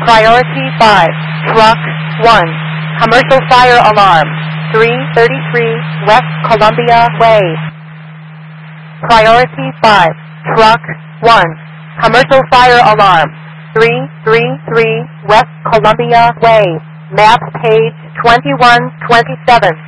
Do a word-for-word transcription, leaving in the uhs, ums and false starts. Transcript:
Priority five, Truck one, Commercial Fire Alarm, three thirty-three West Columbia Way. Priority five, Truck one, Commercial Fire Alarm, three thirty-three West Columbia Way. Map page twenty-one twenty-seven.